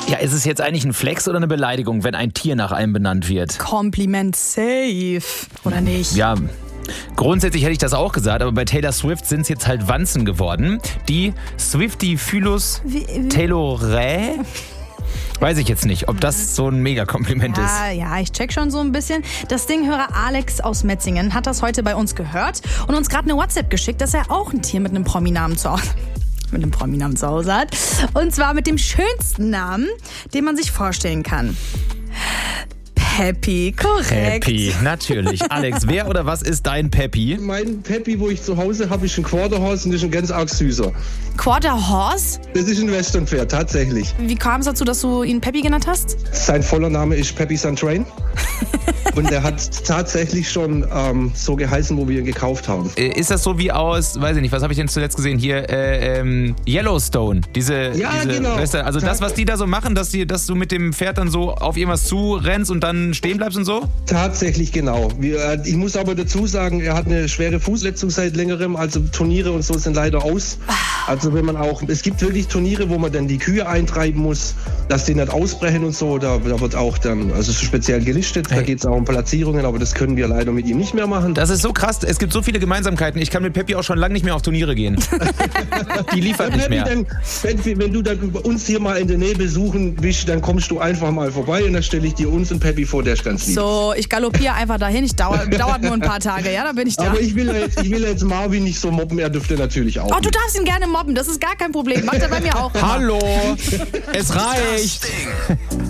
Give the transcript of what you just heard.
Ja, ist es jetzt eigentlich ein Flex oder eine Beleidigung, wenn ein Tier nach einem benannt wird? Kompliment safe, oder nicht? Ja, grundsätzlich hätte ich das auch gesagt, aber bei Taylor Swift sind es jetzt halt Wanzen geworden. Die Swiftifylus taylorae. Weiß ich jetzt nicht, ob das so ein Mega-Kompliment ist. Ja, ich check schon so ein bisschen. Das Dinghörer Alex aus Metzingen hat das heute bei uns gehört und uns gerade eine WhatsApp geschickt, dass er auch ein Tier mit einem Prominamen zu Hause hat. Und zwar mit dem schönsten Namen, den man sich vorstellen kann. Peppy, korrekt. Peppy, natürlich. Alex, wer oder was ist dein Peppy? Mein Peppy, wo ich zu Hause habe, ist ein Quarter Horse und das ist ein ganz arg süßer. Quarter Horse? Das ist ein Westernpferd, tatsächlich. Wie kam es dazu, dass du ihn Peppy genannt hast? Sein voller Name ist Peppy Suntrain. Und er hat tatsächlich schon so geheißen, wo wir ihn gekauft haben. Ist das so wie aus, weiß ich nicht, was habe ich denn zuletzt gesehen? Hier, Yellowstone. Genau. Weißt du, also das, was die da so machen, dass du mit dem Pferd dann so auf irgendwas zurennst und dann stehen bleibst und so? Tatsächlich, genau. Ich muss aber dazu sagen, er hat eine schwere Fußverletzung seit längerem, also Turniere und so sind leider aus. Also es gibt wirklich Turniere, wo man dann die Kühe eintreiben muss, dass die nicht ausbrechen und so. Da wird auch dann, also speziell gelistet, da geht es auch um Platzierungen, aber das können wir leider mit ihm nicht mehr machen. Das ist so krass, es gibt so viele Gemeinsamkeiten. Ich kann mit Peppy auch schon lange nicht mehr auf Turniere gehen. Die liefert nicht mehr. Wenn du dann uns hier mal in der Nähe besuchen willst, dann kommst du einfach mal vorbei und dann stelle ich dir uns und Peppy vor, der ist ganz lieb. So, ich galoppiere einfach dahin, dauert nur ein paar Tage, ja, dann bin ich da. Aber ich will jetzt Marvin nicht so mobben, er dürfte natürlich auch. Oh, du darfst ihn gerne mobben, das ist gar kein Problem, macht er bei mir auch immer. Hallo, es reicht.